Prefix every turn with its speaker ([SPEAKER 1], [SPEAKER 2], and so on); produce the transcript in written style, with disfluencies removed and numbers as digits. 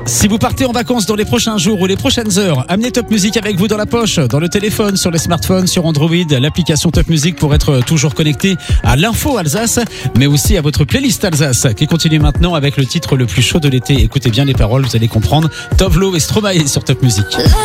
[SPEAKER 1] Si vous partez en vacances dans les prochains jours ou les prochaines heures, amenez Top Music avec vous dans la poche, dans le téléphone, sur les smartphones, sur Android, l'application Top Music pour être toujours connecté à l'info Alsace, mais aussi à votre playlist Alsace, qui continue maintenant avec le titre le plus chaud de l'été. Écoutez bien les paroles, vous allez comprendre. Tovlo et Stromae sur Top Music.